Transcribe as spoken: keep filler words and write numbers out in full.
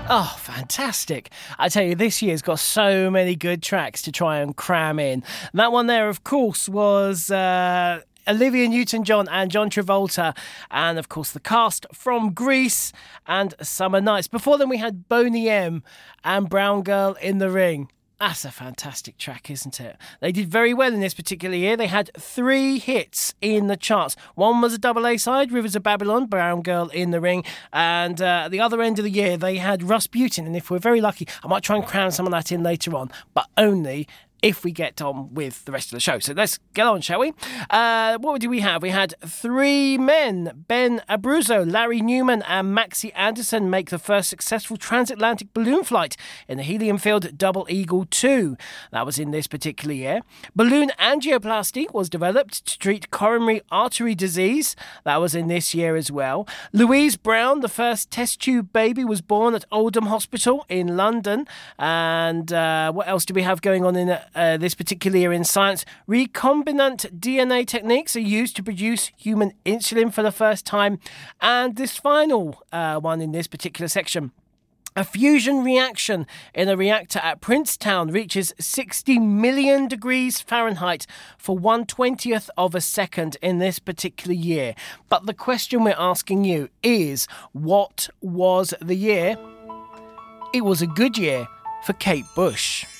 Oh, fantastic. I tell you, this year's got so many good tracks to try and cram in. That one there, of course, was uh, Olivia Newton-John and John Travolta, and, of course, the cast from Grease and Summer Nights. Before them, we had Boney M and Brown Girl in the Ring. That's a fantastic track, isn't it? They did very well in this particular year. They had three hits in the charts. One was a double A side, Rivers of Babylon, Brown Girl in the Ring. And uh, at the other end of the year, they had Rasputin. And if we're very lucky, I might try and cram some of that in later on, but only if we get on with the rest of the show. So let's get on, shall we? Uh, what do we have? We had three men. Ben Abruzzo, Larry Newman and Maxie Anderson make the first successful transatlantic balloon flight in the helium-filled Double Eagle two. That was in this particular year. Balloon angioplasty was developed to treat coronary artery disease. That was in this year as well. Louise Brown, the first test tube baby, was born at Oldham Hospital in London. And uh, what else do we have going on in uh, Uh, this particular year in science? Recombinant D N A techniques are used to produce human insulin for the first time. And this final uh, one in this particular section, a fusion reaction in a reactor at Princetown reaches sixty million degrees Fahrenheit for one twentieth of a second in this particular year. But the question we're asking you is, what was the year? It was a good year for Kate Bush.